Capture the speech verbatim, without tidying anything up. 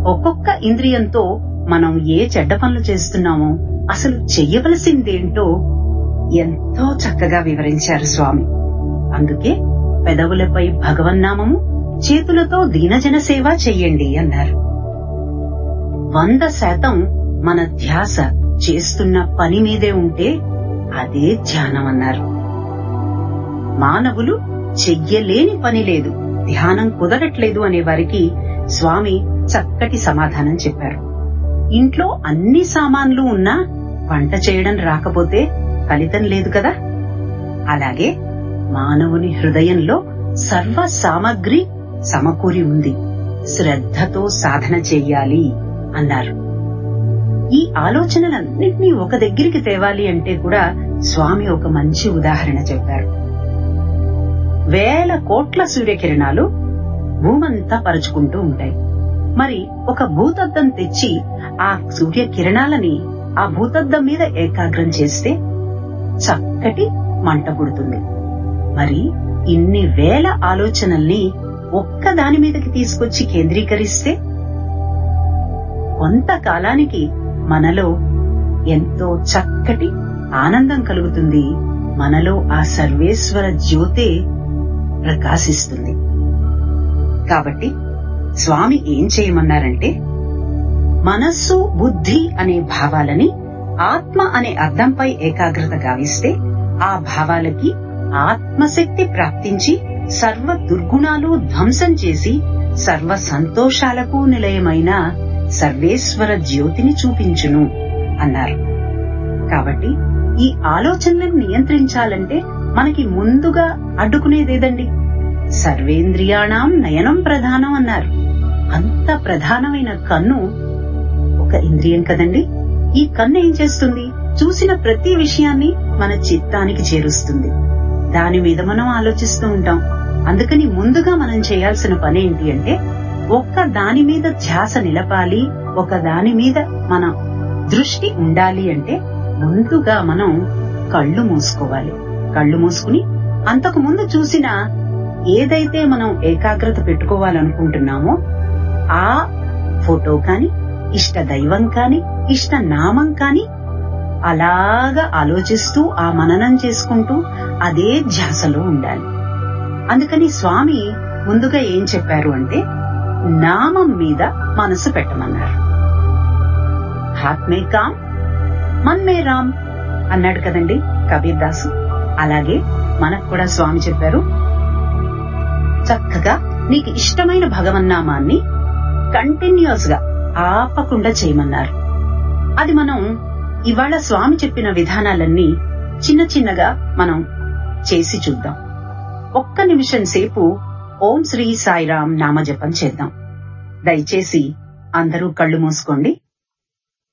ఒక్కొక్క ఇంద్రియంతో మనం ఏ చెడ్డ పనులు చేస్తున్నామో, అసలు చెయ్యవలసిందేంటో ఎంతో చక్కగా వివరించారు స్వామి. అందుకే పెదవులపై భగవన్నామము, చేతులతో దీనజన సేవ చెయ్యండి అన్నారు. వంద శాతం మన ధ్యాస చేస్తున్న పని మీదే ఉంటే అదే ధ్యానం అన్నారు. మానవులు చెయ్యలేని పని లేదు, ధ్యానం కుదరట్లేదు అనే వారికి స్వామి చక్కటి సమాధానం చెప్పారు. ఇంట్లో అన్ని సామాన్లు ఉన్నా వంట చేయడం రాకపోతే ఫలితం లేదు కదా. అలాగే మానవుని హృదయంలో సర్వ సామగ్రి సమకూరి ఉంది, శ్రద్ధతో సాధన చెయ్యాలి అన్నారు. ఈ ఆలోచనలన్నింటినీ ఒక దగ్గరికి తేవాలి అంటే కూడా స్వామి ఒక మంచి ఉదాహరణ చెప్పారు. వేల కోట్ల సూర్యకిరణాలు భూమంతా పరుచుకుంటూ ఉంటాయి. మరి ఒక భూతద్దం తెచ్చి ఆ సూర్యకిరణాలని ఆ భూతద్దం మీద ఏకాగ్రం చేస్తే చక్కటి మంట పుడుతుంది. మరి ఇన్ని వేల ఆలోచనల్ని ఒక్క దాని మీదకి తీసుకొచ్చి కేంద్రీకరిస్తే కొంతకాలానికి మనలో ఎంతో చక్కటి ఆనందం కలుగుతుంది. మనలో ఆ సర్వేశ్వర జ్యోతే ప్రకాశిస్తుంది. కాబట్టి స్వామి ఏం చేయమన్నారంటే, మనస్సు బుద్ధి అనే భావాలని ఆత్మ అనే అర్థంపై ఏకాగ్రత గావిస్తే ఆ భావాలకి ఆత్మశక్తి ప్రాప్తించి సర్వ దుర్గుణాలు ధ్వంసం చేసి సర్వ సంతోషాలకు నిలయమైన సర్వేశ్వర జ్యోతిని చూపించును అన్నారు. కాబట్టి ఈ ఆలోచనలను నియంత్రించాలంటే మనకి ముందుగా అడ్డుకునేదేదండి? సర్వేంద్రియాణం నయనం ప్రధానం అన్నారు. అంత ప్రధానమైన కన్ను ఒక ఇంద్రియం కదండి. ఈ కన్ను ఏం చేస్తుంది? చూసిన ప్రతి విషయాన్ని మన చిత్తానికి చేరుస్తుంది. దాని మీద మనం ఆలోచిస్తూ ఉంటాం. అందుకని ముందుగా మనం చేయాల్సిన పని ఏంటి అంటే, ఒక్క దాని మీద ధ్యాస నిలపాలి, ఒక దాని మీద మన దృష్టి ఉండాలి అంటే ముందుగా మనం కళ్ళు మూసుకోవాలి. కళ్ళు మూసుకుని అంతకు ముందు చూసిన ఏదైతే మనం ఏకాగ్రత పెట్టుకోవాలనుకుంటున్నామో ఆ ఫోటో కాని, ఇష్ట దైవం కాని, ఇష్ట నామం కాని అలాగా ఆలోచిస్తూ ఆ మననం చేసుకుంటూ అదే ధ్యాసలో ఉండాలి. అందుకని స్వామి ముందుగా ఏం చెప్పారు అంటే, నామం మీద మనసు పెట్టమన్నారు. హాత్ మే కామ్ మన్ మే రామ్ అన్నాడు కదండి కబీర్ దాసు. అలాగే మనకు కూడా స్వామి చెప్పారు, చక్కగా నీకు ఇష్టమైన భగవన్నామాన్ని కంటిన్యూస్ గా ఆపకుండా చేయమన్నారు. అది మనం ఇవాళ స్వామి చెప్పిన విధానాలన్నీ చిన్న చిన్నగా మనం చేసి చూద్దాం. ఒక్క నిమిషం సేపు ఓం శ్రీ సాయిరాం నామజపం చేద్దాం. దయచేసి అందరూ కళ్ళు మూసుకోండి.